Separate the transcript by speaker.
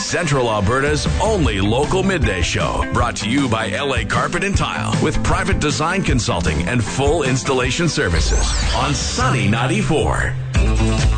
Speaker 1: Central Alberta's only local midday show. Brought to you by LA Carpet and Tile with private design consulting and full installation services on Sunny 94.